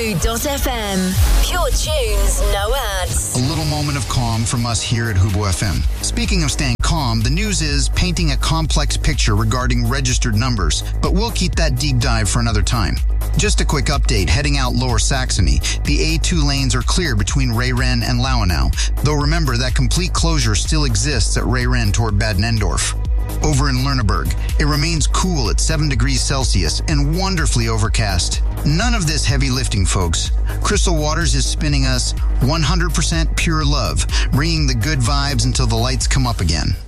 Hubo.fm. Pure tunes, no ads. A little moment of calm from us here at Hubo FM. Speaking of staying calm, the news is painting a complex picture regarding registered numbers, but we'll keep that deep dive for another time. Just a quick update, heading out Lower Saxony, the A2 lanes are clear between Reyren and Lauenau, though remember that complete closure still exists at Reyren toward Bad Nendorf. Over in Lerneberg, it remains cool at 7 degrees Celsius and wonderfully overcast. None of this heavy lifting, folks. Crystal Waters is spinning us 100% pure love, bringing the good vibes until the lights come up again.